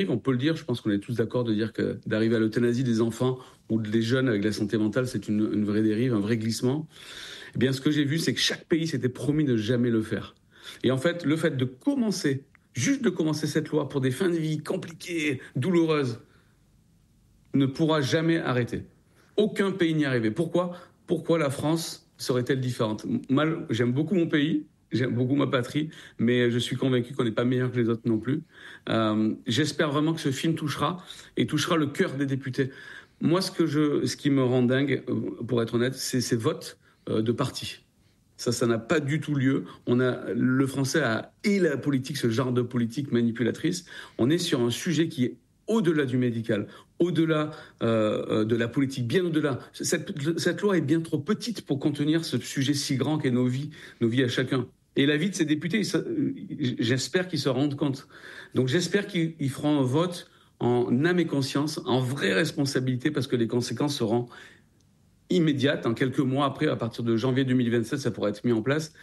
On peut le dire, je pense qu'on est tous d'accord de dire que d'arriver à l'euthanasie des enfants ou des jeunes avec la santé mentale, c'est une vraie dérive, un vrai glissement. Eh bien, ce que j'ai vu, c'est que chaque pays s'était promis de jamais le faire. Et en fait, le fait de commencer, juste de commencer cette loi pour des fins de vie compliquées, douloureuses, ne pourra jamais arrêter. Aucun pays n'y est arrivé. Pourquoi la France serait-elle différente ? J'aime beaucoup mon pays, j'aime beaucoup ma patrie, mais je suis convaincu qu'on n'est pas meilleur que les autres non plus. J'espère vraiment que ce film touchera le cœur des députés. Moi, ce qui me rend dingue, pour être honnête, c'est ces votes de parti. Ça n'a pas du tout lieu. Le français et la politique, ce genre de politique manipulatrice, on est sur un sujet qui est au-delà du médical, au-delà de la politique, bien au-delà. Cette loi est bien trop petite pour contenir ce sujet si grand qu'est nos vies à chacun. Et la vie de ces députés, j'espère qu'ils se rendent compte. Donc j'espère qu'ils feront un vote en âme et conscience, en vraie responsabilité, parce que les conséquences seront immédiates. En quelques mois après, à partir de janvier 2027, ça pourra être mis en place.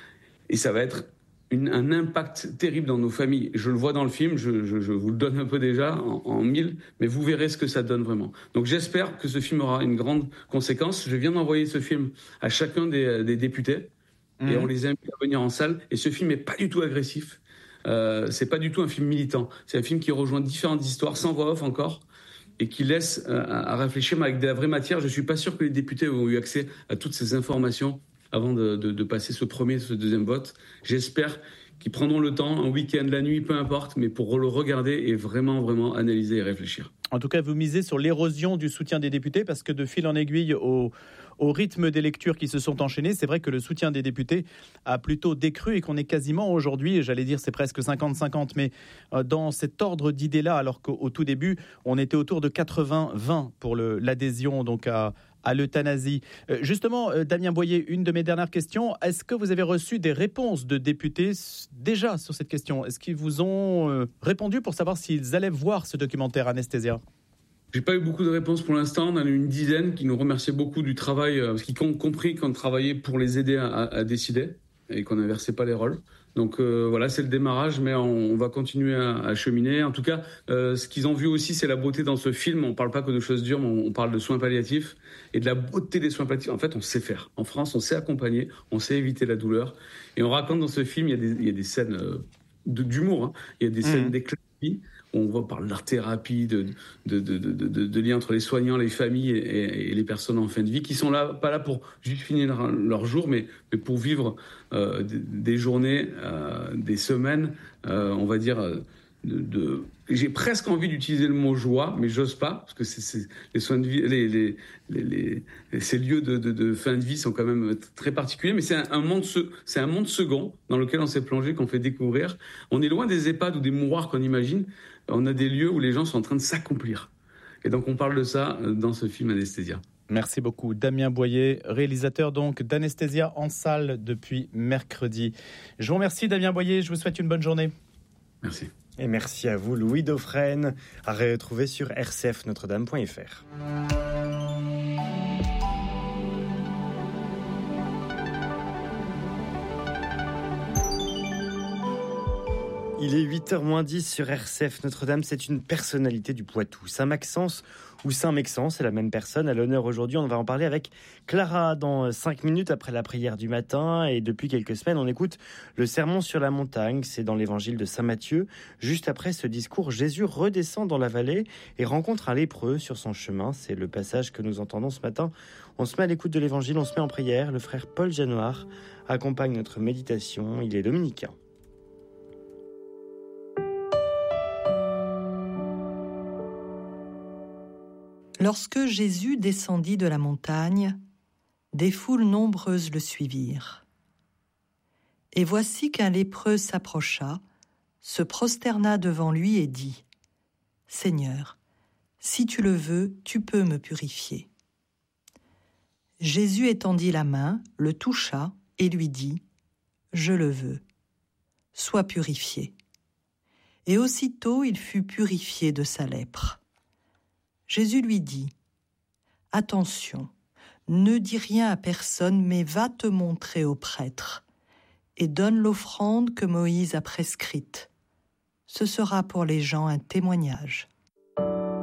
Et ça va être un impact terrible dans nos familles. Je le vois dans le film, je vous le donne un peu déjà en mille, mais vous verrez ce que ça donne vraiment. Donc j'espère que ce film aura une grande conséquence. Je viens d'envoyer ce film à chacun des députés et on les invite à venir en salle. Et ce film n'est pas du tout agressif. C'est pas du tout un film militant. C'est un film qui rejoint différentes histoires, sans voix off encore, et qui laisse à réfléchir, mais avec de la vraie matière. Je ne suis pas sûr que les députés ont eu accès à toutes ces informations avant de passer ce deuxième vote. J'espère qu'ils prendront le temps, un week-end, la nuit, peu importe, mais pour le regarder et vraiment, vraiment analyser et réfléchir. En tout cas, vous misez sur l'érosion du soutien des députés, parce que de fil en aiguille au rythme des lectures qui se sont enchaînées, c'est vrai que le soutien des députés a plutôt décru et qu'on est quasiment aujourd'hui, j'allais dire c'est presque 50-50, mais dans cet ordre d'idées-là, alors qu'au tout début, on était autour de 80-20 pour l'adhésion donc à l'euthanasie. Justement, Damien Boyer, une de mes dernières questions, est-ce que vous avez reçu des réponses de députés déjà sur cette question ? Est-ce qu'ils vous ont répondu pour savoir s'ils allaient voir ce documentaire Anesthésia ? J'ai pas eu beaucoup de réponses pour l'instant. On en a eu une dizaine qui nous remerciaient beaucoup du travail, parce qu'ils ont compris qu'on travaillait pour les aider à décider et qu'on n'inversait pas les rôles. Donc voilà, c'est le démarrage, mais on va continuer à cheminer. En tout cas, ce qu'ils ont vu aussi, c'est la beauté dans ce film. On parle pas que de choses dures, mais on parle de soins palliatifs et de la beauté des soins palliatifs. En fait, on sait faire. En France, on sait accompagner, on sait éviter la douleur. Et on raconte dans ce film, il y a des scènes d'humour, hein. Il y a des scènes d'éclat de vie. On voit par l'art-thérapie, de liens entre les soignants, les familles et les personnes en fin de vie, qui sont là, pas là pour juste finir leur jour, mais pour vivre des journées, des semaines, on va dire, j'ai presque envie d'utiliser le mot joie, mais j'ose pas, parce que c'est les soins de vie, ces lieux de fin de vie sont quand même très particuliers, mais c'est un monde second dans lequel on s'est plongé, qu'on fait découvrir. On est loin des EHPAD ou des mouroirs qu'on imagine. On a des lieux où les gens sont en train de s'accomplir. Et donc on parle de ça dans ce film Anesthésia. Merci beaucoup. Damien Boyer, réalisateur donc d'Anesthésia, en salle depuis mercredi. Je vous remercie Damien Boyer, je vous souhaite une bonne journée. Merci. Et merci à vous Louis Dauphren, à retrouver sur rcfnotredame.fr. Il est 8h-10 sur RCF Notre-Dame. C'est une personnalité du Poitou. Saint-Maxence ou Saint-Mexence, c'est la même personne. À l'honneur aujourd'hui, on va en parler avec Clara dans 5 minutes après la prière du matin. Et depuis quelques semaines, on écoute le sermon sur la montagne. C'est dans l'évangile de Saint-Matthieu. Juste après ce discours, Jésus redescend dans la vallée et rencontre un lépreux sur son chemin. C'est le passage que nous entendons ce matin. On se met à l'écoute de l'évangile, on se met en prière. Le frère Paul Janoir accompagne notre méditation. Il est dominicain. Lorsque Jésus descendit de la montagne, des foules nombreuses le suivirent. Et voici qu'un lépreux s'approcha, se prosterna devant lui et dit : « Seigneur, si tu le veux, tu peux me purifier. » Jésus étendit la main, le toucha et lui dit : « Je le veux, sois purifié. » Et aussitôt il fut purifié de sa lèpre. Jésus lui dit : « Attention, ne dis rien à personne, mais va te montrer au prêtre, et donne l'offrande que Moïse a prescrite. ce sera pour les gens un témoignage.